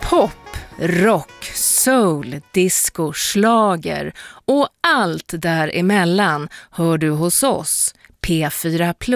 Pop, rock, soul, disco, schlager och allt däremellan hör du hos oss, P4+.